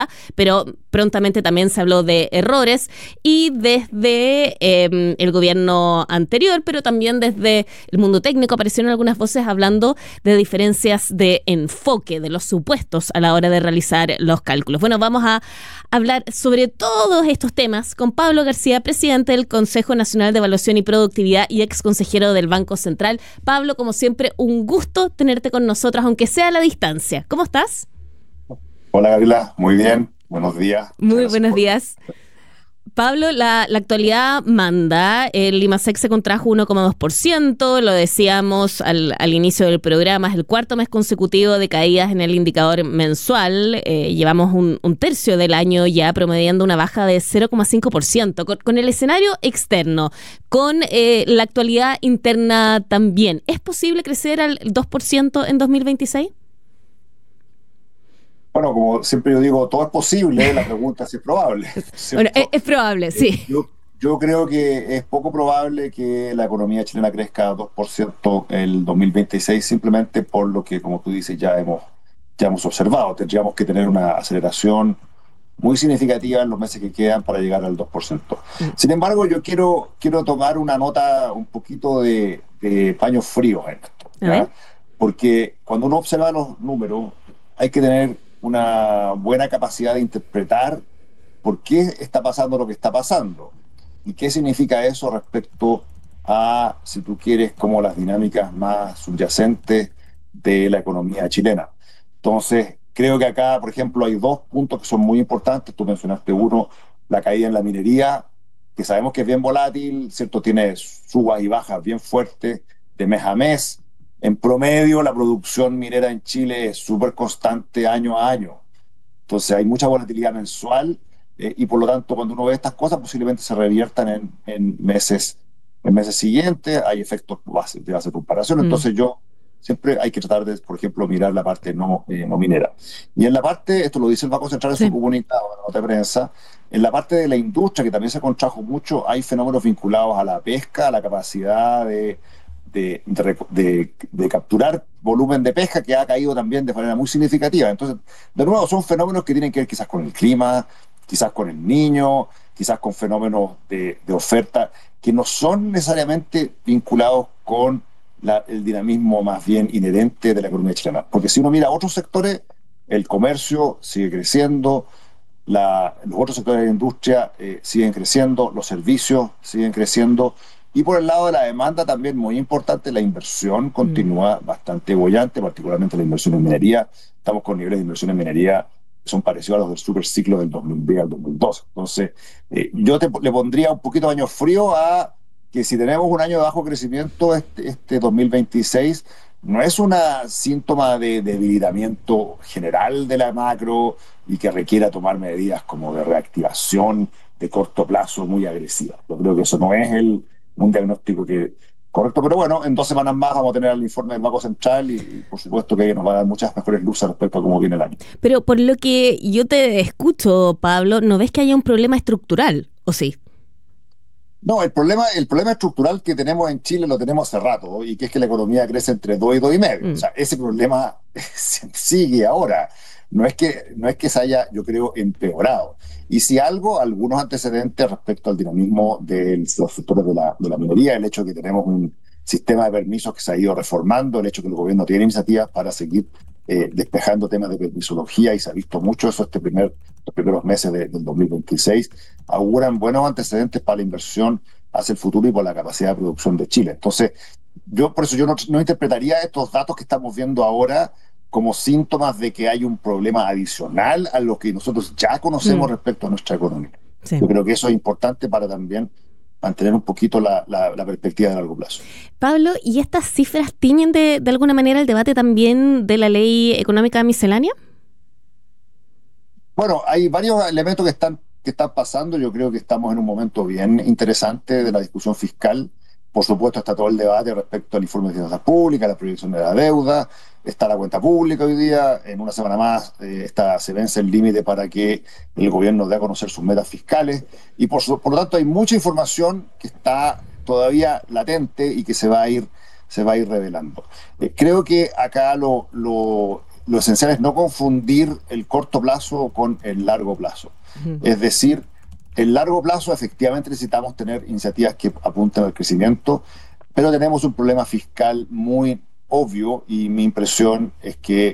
pero prontamente también se habló de errores y desde el gobierno anterior, pero también desde el mundo técnico aparecieron algunas voces hablando de diferencias de enfoque de los supuestos a la hora de realizar los cálculos. Bueno, vamos a hablar sobre todos estos temas con Pablo García, presidente del Consejo Nacional de Evaluación y Productividad y ex consejero del Banco Central. Pablo, como siempre, un gusto tenerte con nosotros, aunque sea a la distancia. ¿Cómo estás? Hola Gabriela, muy bien, buenos días. Muy buenos días. Pablo, la actualidad manda, el IMASEC se contrajo 1,2%, lo decíamos al inicio del programa, es el cuarto mes consecutivo de caídas en el indicador mensual, llevamos un tercio del año ya promediando una baja de 0,5%, con el escenario externo, con la actualidad interna también. ¿Es posible crecer al 2% en 2026? Bueno, como siempre yo digo, todo es posible, la pregunta es si es probable, Bueno, ¿cierto? es probable, sí. Yo creo que es poco probable que la economía chilena crezca 2% el 2026, simplemente por lo que, como tú dices, ya hemos observado. Tendríamos que tener una aceleración muy significativa en los meses que quedan para llegar al 2%. Sin embargo, yo quiero tomar una nota un poquito de paño frío en esto, A ver. ¿ya? Porque cuando uno observa los números, hay que tener una buena capacidad de interpretar por qué está pasando lo que está pasando y qué significa eso respecto a, si tú quieres, como las dinámicas más subyacentes de la economía chilena. Entonces, creo que acá, por ejemplo, hay dos puntos que son muy importantes. Tú mencionaste uno, la caída en la minería, que sabemos que es bien volátil, ¿cierto? Tiene subas y bajas bien fuertes de mes a mes. En promedio, la producción minera en Chile es súper constante año a año. Entonces hay mucha volatilidad mensual y por lo tanto cuando uno ve estas cosas posiblemente se reviertan en meses siguientes. Hay efectos de base de comparación. Mm. Entonces yo siempre hay que tratar de, por ejemplo, mirar la parte no minera. Y en la parte, esto lo dice el Banco Central en su Sí. comunicado, en la nota de prensa, en la parte de la industria, que también se contrajo mucho, hay fenómenos vinculados a la pesca, a la capacidad de capturar volumen de pesca que ha caído también de manera muy significativa. Entonces, de nuevo, son fenómenos que tienen que ver quizás con el clima, quizás con el niño, quizás con fenómenos de oferta que no son necesariamente vinculados con el dinamismo más bien inherente de la economía chilena. Porque si uno mira otros sectores, el comercio sigue creciendo, los otros sectores de la industria siguen creciendo, los servicios siguen creciendo, y por el lado de la demanda también muy importante, la inversión Mm. continúa bastante bollante, particularmente la inversión en minería. Estamos con niveles de inversión en minería que son parecidos a los del superciclo del 2010 al 2012. Entonces, le pondría un poquito de año frío a que si tenemos un año de bajo crecimiento este 2026, no es un síntoma de debilitamiento general de la macro y que requiera tomar medidas como de reactivación de corto plazo muy agresivas. Yo creo que eso no es un diagnóstico correcto, pero bueno, en 2 semanas más vamos a tener el informe del Banco Central y por supuesto que nos va a dar muchas mejores luces respecto a cómo viene el año. Pero por lo que yo te escucho, Pablo, ¿no ves que haya un problema estructural? ¿O sí? No, el problema estructural que tenemos en Chile lo tenemos hace rato, y que es que la economía crece entre 2 y 2,5. O Mm. sea, ese problema sigue ahora. No es que se haya, yo creo, empeorado. Y si algo, algunos antecedentes respecto al dinamismo de los sectores de la minería, el hecho de que tenemos un sistema de permisos que se ha ido reformando, el hecho de que el gobierno tiene iniciativas para seguir despejando temas de permisología, y se ha visto mucho eso los primeros meses del 2026, auguran buenos antecedentes para la inversión hacia el futuro y por la capacidad de producción de Chile. Entonces, por eso yo no interpretaría estos datos que estamos viendo ahora como síntomas de que hay un problema adicional a lo que nosotros ya conocemos Mm. respecto a nuestra economía. Sí. Yo creo que eso es importante para también mantener un poquito la perspectiva de largo plazo. Pablo, ¿y estas cifras tiñen de alguna manera el debate también de la ley económica miscelánea? Bueno, hay varios elementos que están pasando. Yo creo que estamos en un momento bien interesante de la discusión fiscal. Por supuesto, está todo el debate respecto al informe de finanzas públicas, la proyección de la deuda, está la cuenta pública hoy día. En una semana más se vence el límite para que el gobierno dé a conocer sus metas fiscales. Y por lo tanto, hay mucha información que está todavía latente y que se va a ir revelando. Creo que acá lo esencial es no confundir el corto plazo con el largo plazo. Es decir, el largo plazo efectivamente necesitamos tener iniciativas que apunten al crecimiento, pero tenemos un problema fiscal muy obvio y mi impresión es que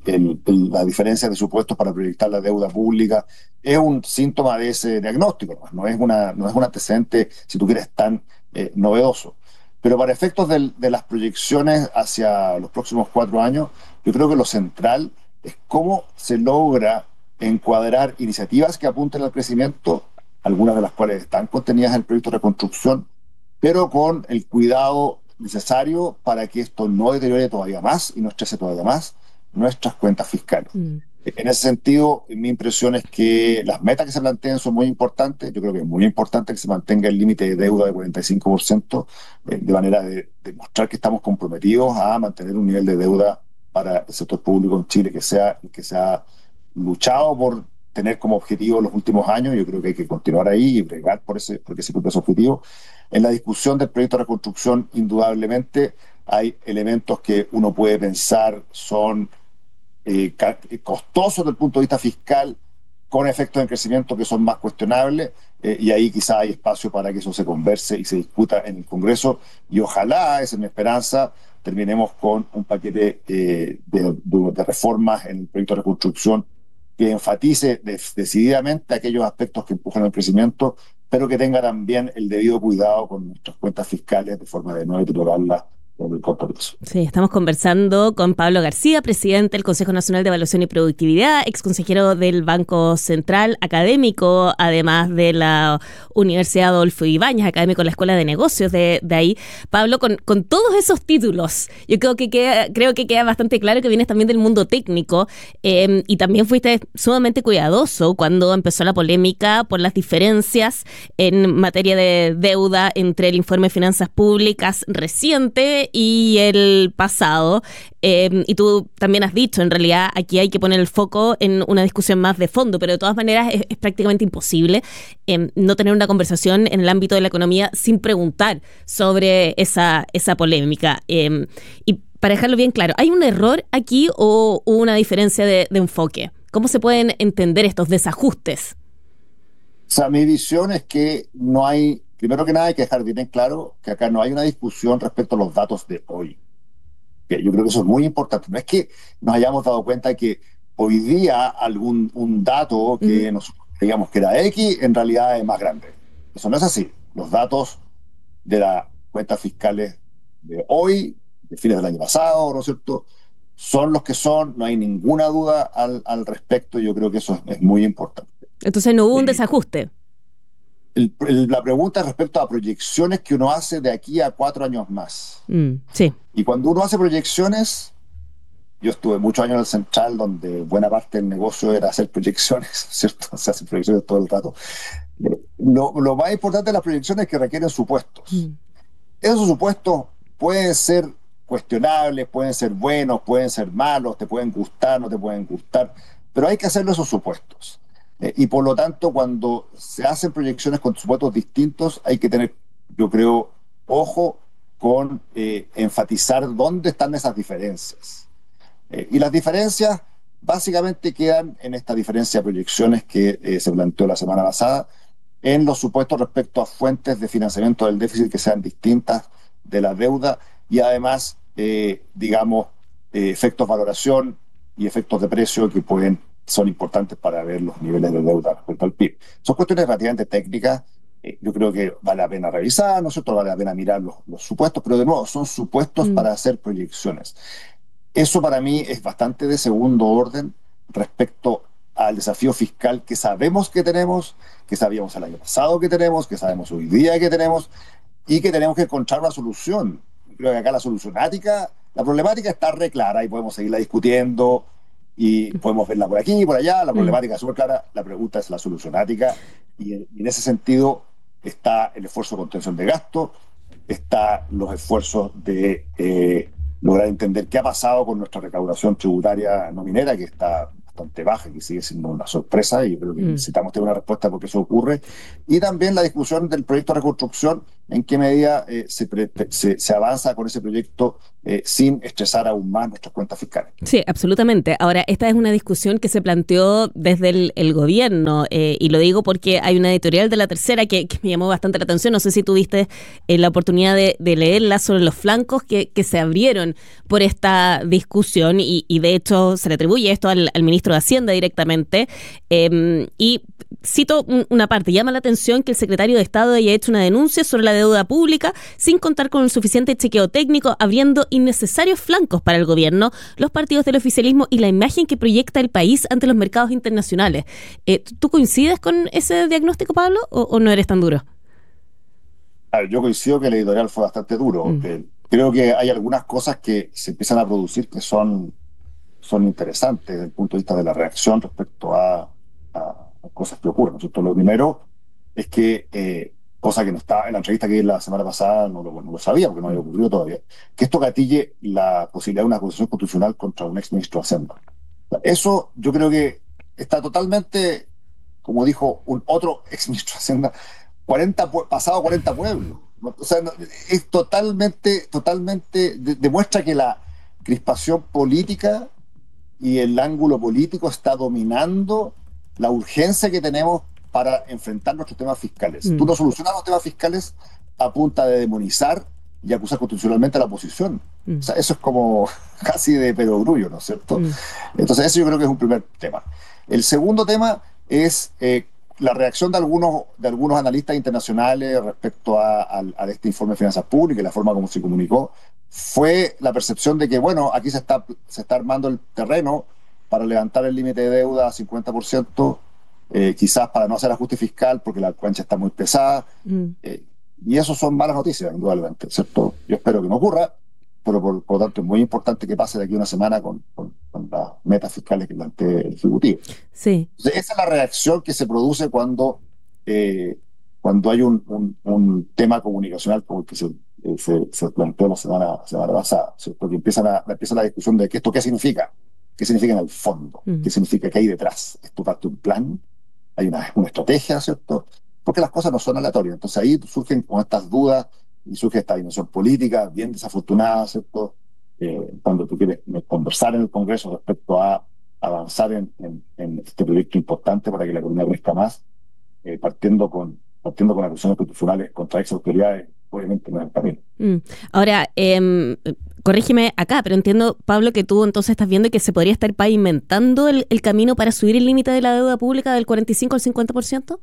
la diferencia de presupuestos para proyectar la deuda pública es un síntoma de ese diagnóstico, no es un antecedente, si tú quieres, tan novedoso. Pero para efectos de las proyecciones hacia los próximos 4 años, yo creo que lo central es cómo se logra encuadrar iniciativas que apunten al crecimiento, algunas de las cuales están contenidas en el proyecto de reconstrucción, pero con el cuidado necesario para que esto no deteriore todavía más y no estrese todavía más nuestras cuentas fiscales. En ese sentido, mi impresión es que las metas que se plantean son muy importantes. Yo creo que es muy importante que se mantenga el límite de deuda de 45%, de manera de demostrar que estamos comprometidos a mantener un nivel de deuda para el sector público en Chile que se ha luchado por tener como objetivo en los últimos años. Yo creo que hay que continuar ahí y bregar porque se cumpla ese objetivo. En la discusión del proyecto de reconstrucción, indudablemente, hay elementos que uno puede pensar son costosos desde el punto de vista fiscal, con efectos de crecimiento que son más cuestionables, y ahí quizá hay espacio para que eso se converse y se discuta en el Congreso, y ojalá, esa es mi esperanza, terminemos con un paquete de reformas en el proyecto de reconstrucción que enfatice decididamente aquellos aspectos que empujan el crecimiento, pero que tenga también el debido cuidado con nuestras cuentas fiscales de forma de no deteriorarlas en el corto plazo. Sí, estamos conversando con Pablo García, presidente del Consejo Nacional de Evaluación y Productividad, exconsejero del Banco Central, académico, además de la Universidad Adolfo Ibáñez, académico de la Escuela de Negocios de ahí. Pablo, con todos esos títulos, yo creo que queda bastante claro que vienes también del mundo técnico, y también fuiste sumamente cuidadoso cuando empezó la polémica por las diferencias en materia de deuda entre el informe de finanzas públicas reciente y el pasado, y tú también has dicho, en realidad aquí hay que poner el foco en una discusión más de fondo, pero de todas maneras es prácticamente imposible no tener una conversación en el ámbito de la economía sin preguntar sobre esa polémica. Y para dejarlo bien claro, ¿hay un error aquí o una diferencia de enfoque? ¿Cómo se pueden entender estos desajustes? O sea, mi visión es que no hay, primero que nada hay que dejar bien en claro que acá no hay una discusión respecto a los datos de hoy. Que yo creo que eso es muy importante. No es que nos hayamos dado cuenta de que hoy día un dato que nosotros creíamos que era X, en realidad es más grande. Eso no es así. Los datos de las cuentas fiscales de hoy, de fines del año pasado, ¿no es cierto?, son los que son, no hay ninguna duda al respecto. Yo creo que eso es muy importante. Entonces no hubo un desajuste. La pregunta es respecto a proyecciones que uno hace de aquí a 4 años más. Sí. Y cuando uno hace proyecciones, yo estuve muchos años en el Central, donde buena parte del negocio era hacer proyecciones, ¿cierto? Se hacen proyecciones todo el rato. Lo más importante de las proyecciones es que requieren supuestos. Esos supuestos pueden ser cuestionables, pueden ser buenos, pueden ser malos, te pueden gustar, no te pueden gustar, pero hay que hacerlo esos supuestos. Y por lo tanto, cuando se hacen proyecciones con supuestos distintos, hay que tener, yo creo, ojo con enfatizar dónde están esas diferencias. Y las diferencias básicamente quedan en esta diferencia de proyecciones que se planteó la semana pasada, en los supuestos respecto a fuentes de financiamiento del déficit que sean distintas de la deuda y además, efectos de valoración y efectos de precio que son importantes para ver los niveles de deuda respecto al PIB. Son cuestiones relativamente técnicas. Yo creo que vale la pena revisar, ¿no es cierto? Vale la pena mirar los supuestos, pero de nuevo, son supuestos para hacer proyecciones. Eso para mí es bastante de segundo orden respecto al desafío fiscal que sabemos que tenemos, que sabíamos el año pasado que tenemos, que sabemos hoy día que tenemos, y que tenemos que encontrar una solución. Creo que acá la problemática está re clara y podemos seguirla discutiendo y podemos verla por aquí y por allá. La problemática es súper clara, la pregunta es la solucionática, y en ese sentido está el esfuerzo de contención de gasto, están los esfuerzos de lograr entender qué ha pasado con nuestra recaudación tributaria no minera, que está bastante baja, que sigue siendo una sorpresa, y yo creo que necesitamos tener una respuesta porque eso ocurre, y también la discusión del proyecto de reconstrucción, en qué medida se avanza con ese proyecto sin estresar aún más nuestras cuentas fiscales. Sí, absolutamente. Ahora, esta es una discusión que se planteó desde el gobierno, y lo digo porque hay una editorial de La Tercera que me llamó bastante la atención. No sé si tuviste la oportunidad de leerla, sobre los flancos que se abrieron por esta discusión, y de hecho se le atribuye esto al ministro de Hacienda directamente. Y cito una parte: llama la atención que el secretario de Estado haya hecho una denuncia sobre la deuda pública sin contar con el suficiente chequeo técnico, abriendo innecesarios flancos para el gobierno, los partidos del oficialismo y la imagen que proyecta el país ante los mercados internacionales. ¿Tú coincides con ese diagnóstico, Pablo, o no eres tan duro? A ver, yo coincido que el editorial fue bastante duro. Creo que hay algunas cosas que se empiezan a producir que son interesantes desde el punto de vista de la reacción respecto a cosas que ocurren, ¿no es cierto? Lo primero es que, cosa que no está en la entrevista que di la semana pasada, no lo sabía porque no había ocurrido todavía, que esto gatille la posibilidad de una acusación constitucional contra un ex ministro de Hacienda. Eso yo creo que está totalmente, como dijo un otro ex ministro de Hacienda, pasado 40 pueblos. O sea, es totalmente, demuestra que la crispación política y el ángulo político está dominando la urgencia que tenemos para enfrentar nuestros temas fiscales. Tú no solucionas los temas fiscales a punta de demonizar y acusar constitucionalmente a la oposición. O sea, eso es como casi de perogrullo, ¿no es cierto? Entonces, eso yo creo que es un primer tema. El segundo tema es la reacción de algunos analistas internacionales respecto a este informe de finanzas públicas y la forma como se comunicó. Fue la percepción de que, bueno, aquí se está armando el terreno para levantar el límite de deuda a 50%, quizás para no hacer ajuste fiscal porque la cancha está muy pesada. Y eso son malas noticias, indudablemente, ¿cierto? Yo espero que no ocurra, pero por lo tanto es muy importante que pase de aquí a una semana con las metas fiscales que plantea el Ejecutivo. Sí. Entonces, esa es la reacción que se produce cuando hay un tema comunicacional como el que se planteó la semana pasada, ¿cierto? Que empieza la discusión de que esto qué significa en el fondo, qué significa que hay detrás. Esto parte de un plan, hay una estrategia, ¿cierto? Porque las cosas no son aleatorias. Entonces ahí surgen con estas dudas y surge esta dimensión política bien desafortunada, ¿cierto? Cuando tú quieres conversar en el Congreso respecto a avanzar en este proyecto importante para que la economía crezca más, partiendo con acusaciones constitucionales contra ex autoridades, obviamente no es el camino. Ahora, corrígeme acá, pero entiendo, Pablo, que tú entonces estás viendo que se podría estar pavimentando el camino para subir el límite de la deuda pública del 45 al 50%.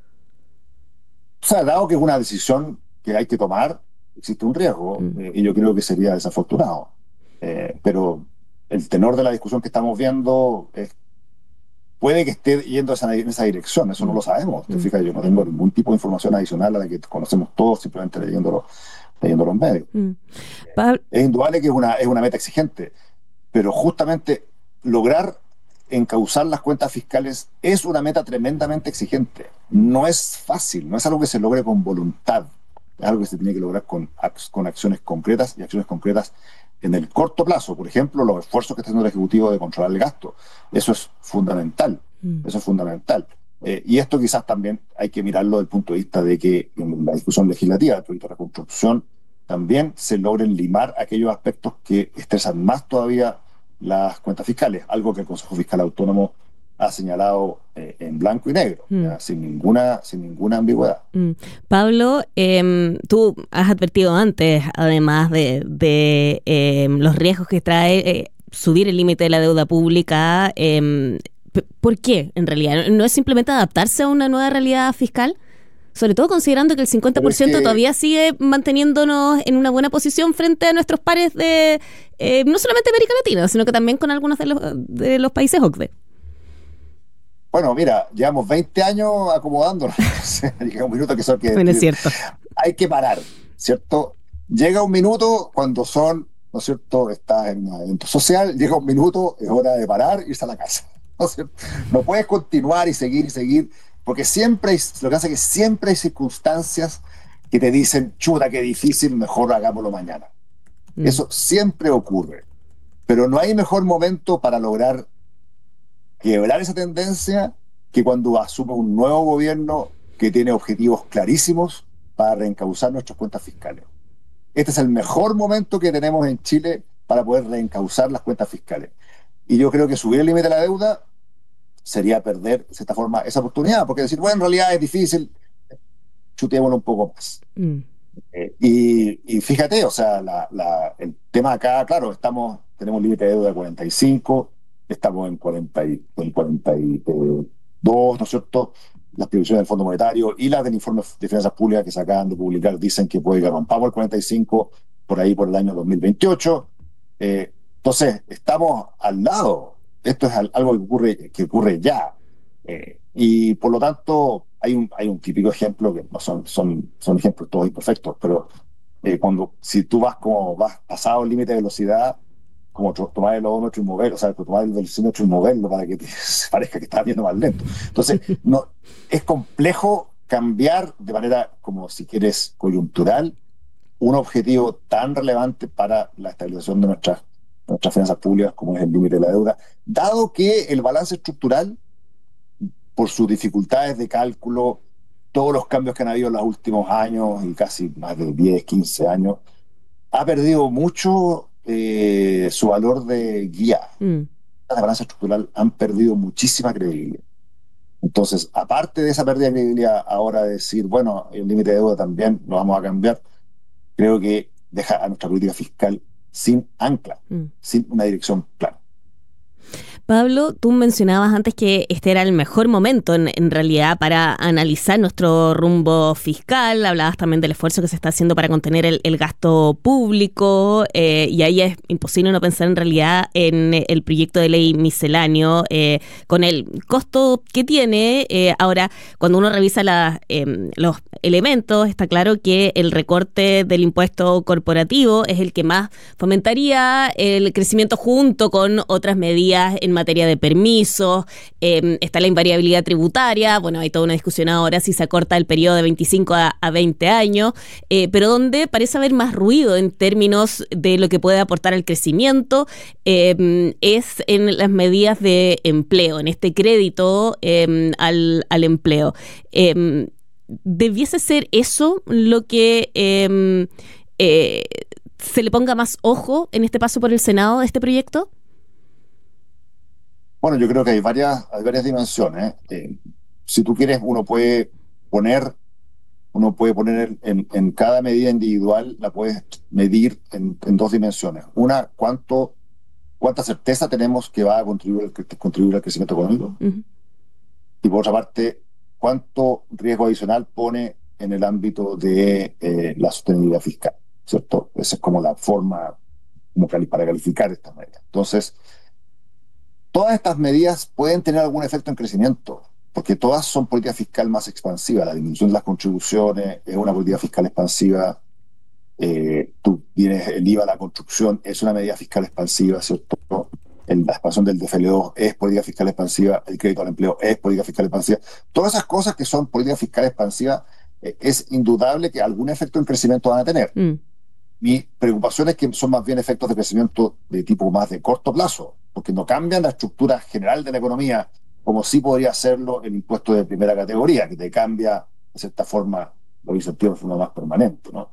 O sea, dado que es una decisión que hay que tomar, existe un riesgo, y yo creo que sería desafortunado. Pero el tenor de la discusión que estamos viendo puede que esté yendo en esa dirección, eso no lo sabemos. Te fijas, yo no tengo ningún tipo de información adicional a la que conocemos todos simplemente leyendo los medios. Es indudable que es una meta exigente, pero justamente lograr encauzar las cuentas fiscales es una meta tremendamente exigente. No es fácil, no es algo que se logre con voluntad, es algo que se tiene que lograr con acciones concretas y acciones concretas en el corto plazo. Por ejemplo, los esfuerzos que está haciendo el Ejecutivo de controlar el gasto. Eso es fundamental. Eso es fundamental. Y esto quizás también hay que mirarlo desde el punto de vista de que en la discusión legislativa del proyecto de reconstrucción también se logren limar aquellos aspectos que estresan más todavía las cuentas fiscales, algo que el Consejo Fiscal Autónomo ha señalado en blanco y negro, sin ninguna ambigüedad. Pablo, tú has advertido antes, además de los riesgos que trae subir el límite de la deuda pública. ¿Por qué, en realidad? ¿No es simplemente adaptarse a una nueva realidad fiscal? Sobre todo considerando que el 50% todavía sigue manteniéndonos en una buena posición frente a nuestros pares de no solamente América Latina, sino que también con algunos de los países OCDE. Bueno, mira, llevamos 20 años acomodándonos. Llega un minuto que son que... Bueno, es cierto. Hay que parar, ¿cierto? Llega un minuto cuando ¿no es cierto? Estás en un evento social, llega un minuto, es hora de parar e irse a la casa. ¿No es cierto? No puedes continuar y seguir, porque lo que hace es que siempre hay circunstancias que te dicen, chuta, qué difícil, mejor hagámoslo mañana. Eso siempre ocurre. Pero no hay mejor momento para lograr quebrar esa tendencia que cuando asume un nuevo gobierno que tiene objetivos clarísimos para reencauzar nuestras cuentas fiscales. Este es el mejor momento que tenemos en Chile para poder reencauzar las cuentas fiscales. Y yo creo que subir el límite de la deuda sería perder, de cierta forma, esa oportunidad, porque decir, bueno, en realidad es difícil, chutémoslo un poco más. Y fíjate, o sea, el tema acá, claro, tenemos límite de deuda de 45, estamos en 42, ¿no es cierto? Las previsiones del Fondo Monetario y las del informe de finanzas públicas que se acaban de publicar dicen que puede que rompamos el 45 por ahí por el año 2028. Entonces, estamos al lado. Esto es algo que ocurre ya. Y por lo tanto, hay un típico ejemplo, que no son ejemplos todos imperfectos, pero si tú vas pasado el límite de velocidad, como tomar el odómetro y moverlo, o sea, tomar el velocímetro y moverlo para que se parezca que estás viendo más lento. Entonces, no, es complejo cambiar de manera, como si quieres, coyuntural, un objetivo tan relevante para la estabilización de nuestras finanzas públicas como es el límite de la deuda, dado que el balance estructural, por sus dificultades de cálculo, todos los cambios que han habido en los últimos años, y casi más de 10, 15 años, ha perdido mucho su valor de guía. Las balanzas estructural han perdido muchísima credibilidad. Entonces, aparte de esa pérdida de credibilidad, ahora decir, bueno, el límite de deuda también lo vamos a cambiar, creo que deja a nuestra política fiscal sin ancla, sin una dirección clara. Pablo, tú mencionabas antes que este era el mejor momento en realidad para analizar nuestro rumbo fiscal. Hablabas también del esfuerzo que se está haciendo para contener el gasto público, y ahí es imposible no pensar en realidad en el proyecto de ley misceláneo, con el costo que tiene. Ahora, cuando uno revisa los elementos, está claro que el recorte del impuesto corporativo es el que más fomentaría el crecimiento junto con otras medidas en materia de permisos. Está la invariabilidad tributaria. Bueno, hay toda una discusión ahora si se acorta el periodo de 25 a 20 años, pero donde parece haber más ruido en términos de lo que puede aportar al crecimiento es en las medidas de empleo, en este crédito al empleo. ¿Debiese ser eso lo que se le ponga más ojo en este paso por el Senado de este proyecto? Bueno, yo creo que hay varias dimensiones. Si tú quieres, uno puede poner en cada medida individual, la puedes medir en dos dimensiones. Una, cuánta certeza tenemos que va a contribuir al crecimiento económico. Y por otra parte, cuánto riesgo adicional pone en el ámbito de la sostenibilidad fiscal, ¿cierto? Esa es como la forma para calificar estas medidas. Entonces, todas estas medidas pueden tener algún efecto en crecimiento, porque todas son políticas fiscal más expansivas. La disminución de las contribuciones es una política fiscal expansiva. Tú tienes el IVA a la construcción, es una medida fiscal expansiva, ¿cierto? La expansión del DFL2 es política fiscal expansiva, el crédito al empleo es política fiscal expansiva. Todas esas cosas que son políticas fiscales expansivas, es indudable que algún efecto en crecimiento van a tener. Mi preocupación es que son más bien efectos de crecimiento de tipo más de corto plazo, porque no cambian la estructura general de la economía, como sí podría hacerlo el impuesto de primera categoría, que te cambia, de cierta forma, los incentivos de forma más permanente, ¿no?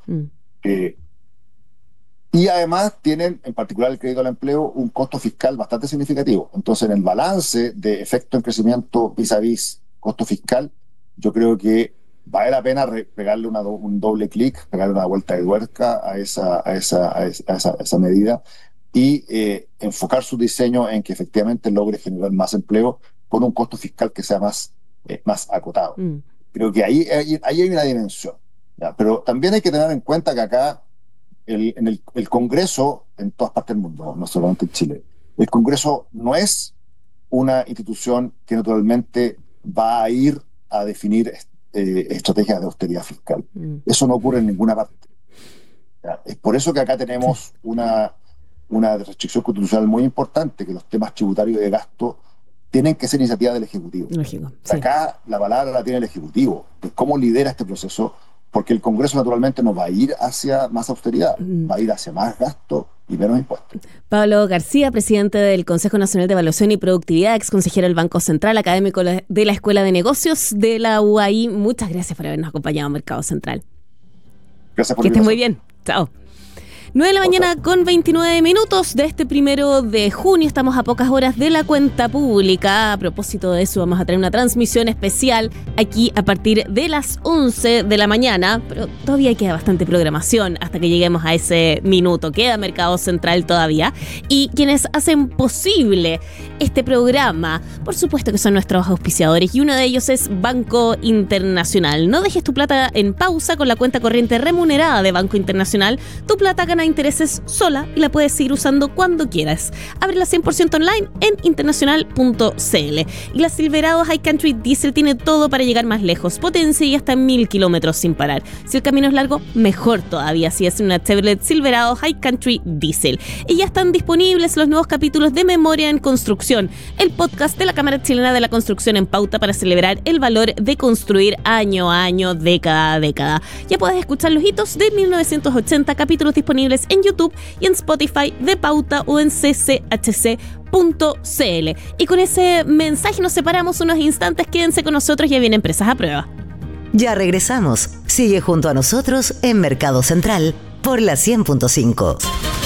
Y además tienen, en particular el crédito al empleo, un costo fiscal bastante significativo. Entonces, en el balance de efecto en crecimiento vis a vis costo fiscal, yo creo que vale la pena pegarle un doble clic, pegarle una vuelta de tuerca a esa medida y enfocar su diseño en que efectivamente logre generar más empleo con un costo fiscal que sea más acotado. Creo que ahí hay una dimensión, ¿ya? Pero también hay que tener en cuenta que acá el Congreso, en todas partes del mundo, no solamente en Chile, el Congreso no es una institución que naturalmente va a ir a definir estrategias de austeridad fiscal. Eso no ocurre en ninguna parte. ¿Ya? Es por eso que acá tenemos una restricción constitucional muy importante, que los temas tributarios y de gasto tienen que ser iniciativa del Ejecutivo. Lógico, sí. Acá la palabra la tiene el Ejecutivo, de cómo lidera este proceso, porque el Congreso naturalmente no va a ir hacia más austeridad, va a ir hacia más gasto y menos impuestos. Pablo García, presidente del Consejo Nacional de Evaluación y Productividad, ex consejero del Banco Central, académico de la Escuela de Negocios de la UAI. Muchas gracias por habernos acompañado a Mercado Central. Gracias por que la estés muy invitación. bien. Chao. 9 de la mañana con 29 minutos de este 1 de junio. Estamos a pocas horas de la cuenta pública. A propósito de eso, vamos a tener una transmisión especial aquí a partir de las 11 de la mañana. Pero todavía queda bastante programación hasta que lleguemos a ese minuto. Queda Mercado Central todavía. Y quienes hacen posible este programa, por supuesto que son nuestros auspiciadores. Y uno de ellos es Banco Internacional. No dejes tu plata en pausa con la cuenta corriente remunerada de Banco Internacional. Tu plata gana intereses sola y la puedes seguir usando cuando quieras. Ábrela 100% online en internacional.cl. Y la Silverado High Country Diesel tiene todo para llegar más lejos, potencia y hasta 1000 kilómetros sin parar. Si el camino es largo, mejor todavía si es una Chevrolet Silverado High Country Diesel. Y ya están disponibles los nuevos capítulos de Memoria en Construcción, el podcast de la Cámara Chilena de la Construcción en pauta para celebrar el valor de construir año a año, década a década. Ya puedes escuchar los hitos de 1980, capítulos disponibles en YouTube y en Spotify de Pauta o en cchc.cl. Y con ese mensaje nos separamos unos instantes. Quédense con nosotros, ya vienen Empresas a Prueba. Ya regresamos. Sigue junto a nosotros en Mercado Central por la 100.5.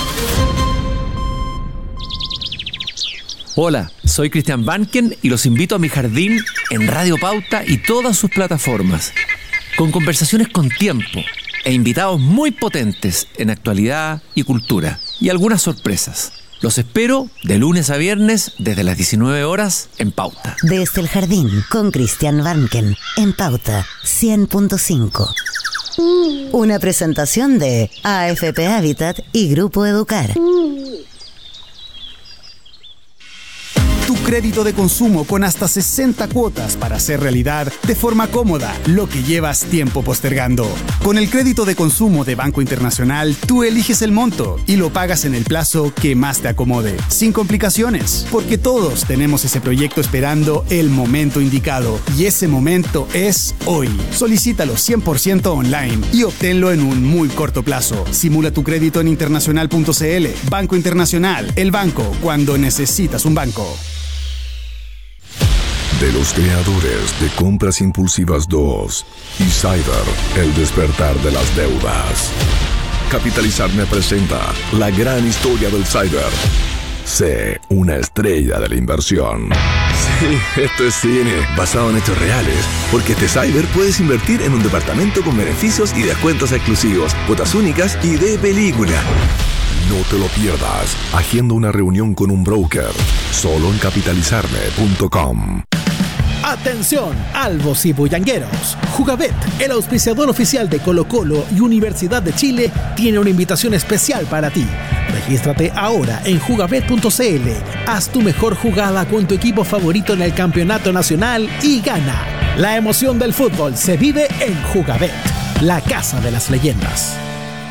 Hola, soy Cristian Banken y los invito a mi jardín en Radio Pauta y todas sus plataformas, con conversaciones con tiempo e invitados muy potentes en actualidad y cultura, y algunas sorpresas. Los espero de lunes a viernes desde las 19 horas en Pauta. Desde el jardín con Cristian Banken en Pauta 100.5. Una presentación de AFP Habitat y Grupo Educar. Tu crédito de consumo con hasta 60 cuotas para hacer realidad de forma cómoda lo que llevas tiempo postergando. Con el crédito de consumo de Banco Internacional, tú eliges el monto y lo pagas en el plazo que más te acomode, sin complicaciones, porque todos tenemos ese proyecto esperando el momento indicado, y ese momento es hoy. Solicítalo 100% online y obténlo en un muy corto plazo. Simula tu crédito en internacional.cl. Banco Internacional, el banco cuando necesitas un banco. De los creadores de Compras Impulsivas 2 y Cyber, el despertar de las deudas. Capitalizar me presenta la gran historia del Cyber. Sé una estrella de la inversión. Sí, esto es cine, basado en hechos reales. Porque este Cyber puedes invertir en un departamento con beneficios y descuentos exclusivos, cuotas únicas y de película. No te lo pierdas. Agenda una reunión con un broker. Solo en capitalizarme.com. Atención, albos y bullangueros. Jugabet, el auspiciador oficial de Colo-Colo y Universidad de Chile, tiene una invitación especial para ti. Regístrate ahora en jugabet.cl. Haz tu mejor jugada con tu equipo favorito en el campeonato nacional y gana. La emoción del fútbol se vive en Jugabet, la casa de las leyendas.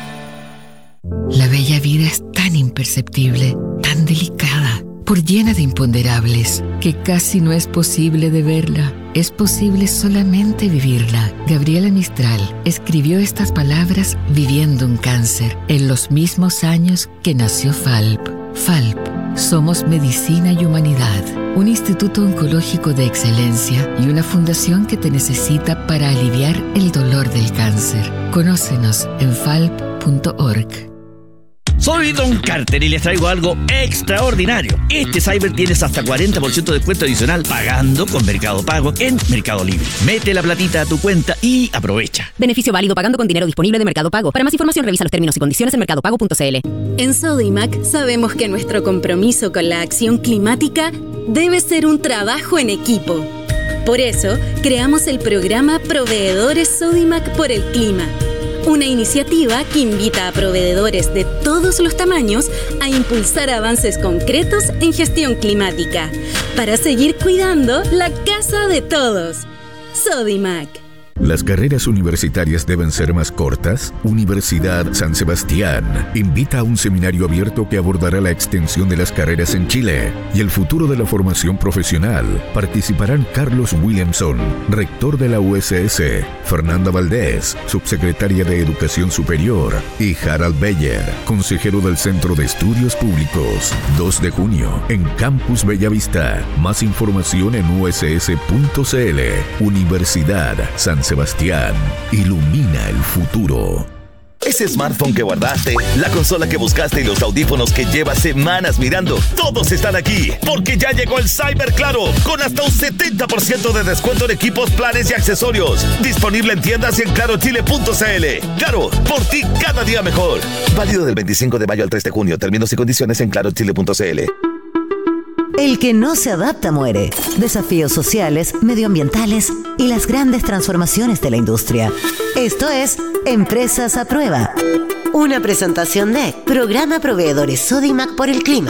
La bella vida es tan imperceptible, tan delicada, por llena de imponderables, que casi no es posible de verla. Es posible solamente vivirla. Gabriela Mistral escribió estas palabras viviendo un cáncer, en los mismos años que nació FALP. FALP, somos medicina y humanidad, un instituto oncológico de excelencia y una fundación que te necesita para aliviar el dolor del cáncer. Conócenos en falp.org. Soy Don Carter y les traigo algo extraordinario. Este Cyber tienes hasta 40% de descuento adicional pagando con Mercado Pago en Mercado Libre. Mete la platita a tu cuenta y aprovecha. Beneficio válido pagando con dinero disponible de Mercado Pago. Para más información revisa los términos y condiciones en mercadopago.cl. En Sodimac sabemos que nuestro compromiso con la acción climática debe ser un trabajo en equipo. Por eso, creamos el programa Proveedores Sodimac por el Clima. Una iniciativa que invita a proveedores de todos los tamaños a impulsar avances concretos en gestión climática para seguir cuidando la casa de todos. Sodimac. ¿Las carreras universitarias deben ser más cortas? Universidad San Sebastián invita a un seminario abierto que abordará la extensión de las carreras en Chile y el futuro de la formación profesional. Participarán Carlos Williamson, rector de la USS, Fernanda Valdés, subsecretaria de Educación Superior, y Harald Beyer, consejero del Centro de Estudios Públicos. 2 de junio, en Campus Bellavista. Más información en uss.cl. Universidad San Sebastián. Ilumina el futuro. Ese smartphone que guardaste, la consola que buscaste y los audífonos que llevas semanas mirando, todos están aquí, porque ya llegó el Cyber Claro, con hasta un 70% de descuento en equipos, planes y accesorios. Disponible en tiendas y en clarochile.cl. Claro, por ti cada día mejor. Válido del 25 de mayo al 3 de junio. Términos y condiciones en clarochile.cl. El que no se adapta muere. Desafíos sociales, medioambientales y las grandes transformaciones de la industria. Esto es Empresas a Prueba. Una presentación de Programa Proveedores Sodimac por el Clima.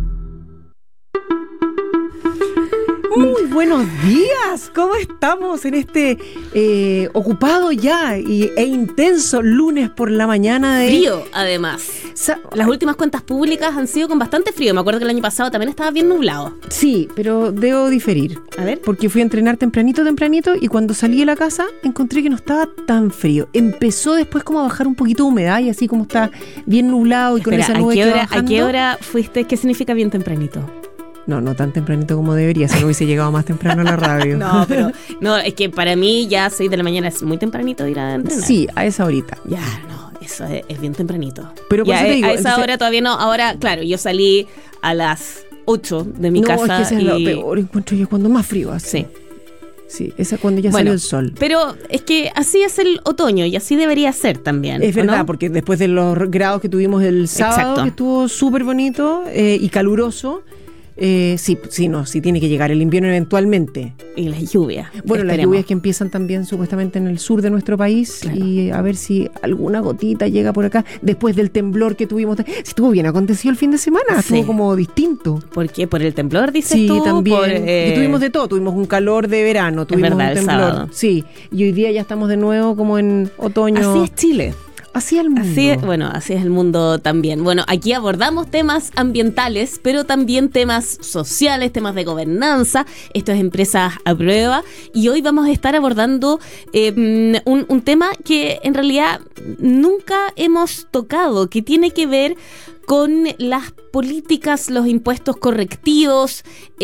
Muy buenos días, ¿cómo estamos en este ocupado ya e intenso lunes por la mañana de... Frío, además. Las últimas cuentas públicas han sido con bastante frío. Me acuerdo que el año pasado también estaba bien nublado. Sí, pero debo diferir. A ver. Porque fui a entrenar tempranito y cuando salí de la casa encontré que no estaba tan frío. Empezó después como a bajar un poquito de humedad y así como está bien nublado y con esa nube que va bajando. ¿A qué hora fuiste? ¿Qué significa bien tempranito? No tan tempranito como debería, si no hubiese llegado más temprano a la radio. No, es que para mí ya 6 de la mañana es muy tempranito ir a entrenar. Sí, a esa horita. Ya, no, eso es bien tempranito. Pero por eso te digo, a esa hora todavía no. Ahora, claro, yo salí a las 8 de mi casa. No, es que ese es lo peor, encuentro yo, cuando más frío hace. Sí, esa cuando ya salió el sol. Pero es que así es el otoño y así debería ser también. Es verdad, ¿no? Porque después de los grados que tuvimos el sábado, exacto, que estuvo súper bonito y caluroso, sí tiene que llegar el invierno eventualmente. Y las lluvias. Bueno, las lluvias que empiezan también supuestamente en el sur de nuestro país, claro, y a ver si alguna gotita llega por acá después del temblor que tuvimos. Sí, estuvo bien acontecido el fin de semana, estuvo como distinto. ¿Por qué? ¿Por el temblor, dices tú? Sí, también. Y tuvimos de todo, tuvimos un calor de verano, tuvimos un temblor. Sábado. Sí, y hoy día ya estamos de nuevo como en otoño. Así es Chile. Así es el mundo. Así es el mundo también. Bueno, aquí abordamos temas ambientales, pero también temas sociales, temas de gobernanza. Esto es Empresas a Prueba. Y hoy vamos a estar abordando un tema que en realidad nunca hemos tocado, que tiene que ver con las políticas, los impuestos correctivos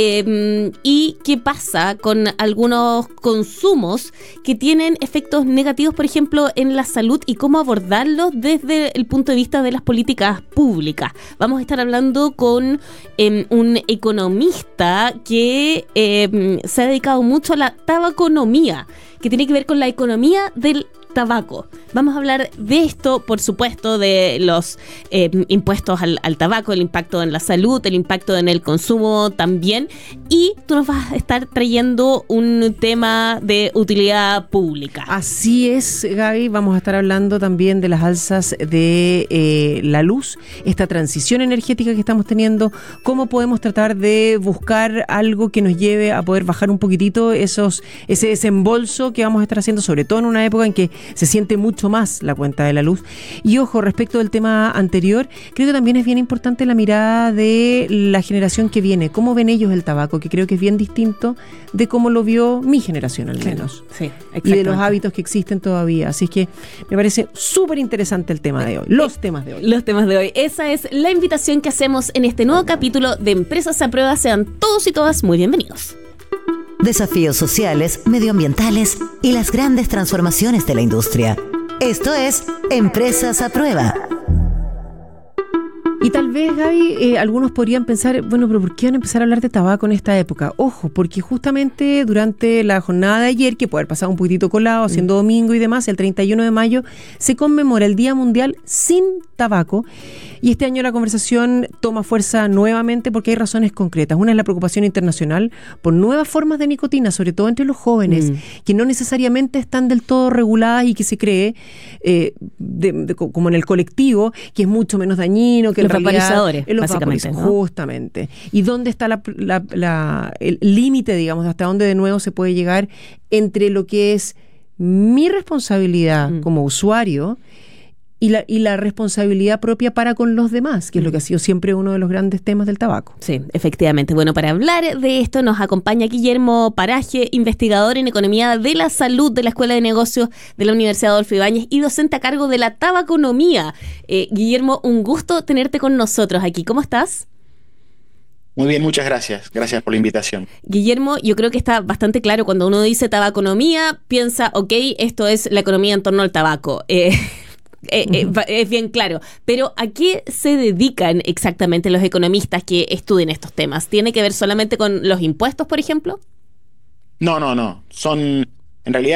y qué pasa con algunos consumos que tienen efectos negativos, por ejemplo, en la salud y cómo abordarlos desde el punto de vista de las políticas públicas. Vamos a estar hablando con un economista que se ha dedicado mucho a la tabaconomía, que tiene que ver con la economía del tabaco. Vamos a hablar de esto, por supuesto, de los impuestos al tabaco, el impacto en la salud, el impacto en el consumo también. Y tú nos vas a estar trayendo un tema de utilidad pública. Así es, Gaby. Vamos a estar hablando también de las alzas de la luz, esta transición energética que estamos teniendo, cómo podemos tratar de buscar algo que nos lleve a poder bajar un poquitito ese desembolso que vamos a estar haciendo, sobre todo en una época en que se siente mucho más la cuenta de la luz. Y ojo, respecto del tema anterior, creo que también es bien importante la mirada de la generación que viene, cómo ven ellos el tabaco, que creo que es bien distinto de cómo lo vio mi generación al menos. Sí, y de los hábitos que existen todavía. Así es que me parece súper interesante el tema de hoy. Los temas de hoy. Esa es la invitación que hacemos en este nuevo capítulo de Empresas a Prueba. Sean todos y todas muy bienvenidos. Desafíos sociales, medioambientales y las grandes transformaciones de la industria. Esto es Empresas a Prueba. Y tal vez, Gaby, algunos podrían pensar, bueno, pero ¿por qué van a empezar a hablar de tabaco en esta época? Ojo, porque justamente durante la jornada de ayer, que puede haber pasado un poquitito colado, siendo domingo y demás, el 31 de mayo, se conmemora el Día Mundial sin Tabaco. Y este año la conversación toma fuerza nuevamente porque hay razones concretas. Una es la preocupación internacional por nuevas formas de nicotina, sobre todo entre los jóvenes, que no necesariamente están del todo reguladas y que se cree, como en el colectivo, que es mucho menos dañino que los vaporizadores, básicamente, ¿no? Justamente. ¿Y dónde está el límite, digamos, hasta dónde de nuevo se puede llegar entre lo que es mi responsabilidad como usuario y la responsabilidad propia para con los demás, que es lo que ha sido siempre uno de los grandes temas del tabaco? Sí, efectivamente. Bueno, para hablar de esto nos acompaña Guillermo Paraje, investigador en Economía de la Salud de la Escuela de Negocios de la Universidad Adolfo Ibáñez y docente a cargo de la tabaconomía. Guillermo, un gusto tenerte con nosotros aquí. ¿Cómo estás? Muy bien, muchas gracias. Gracias por la invitación. Guillermo, yo creo que está bastante claro cuando uno dice tabaconomía, piensa, ok, esto es la economía en torno al tabaco. Es bien claro. Pero ¿a qué se dedican exactamente los economistas que estudian estos temas? ¿Tiene que ver solamente con los impuestos, por ejemplo? No. En realidad